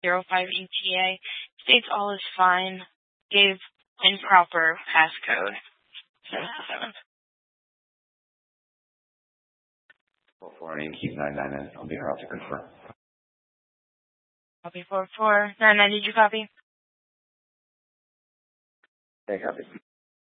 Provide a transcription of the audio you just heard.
ETA. States all is fine. Gave improper passcode. 7. Forwarding, keep 999. I'll be here. I'll to confirm. Copy 44. 99, did you copy? Okay, copy.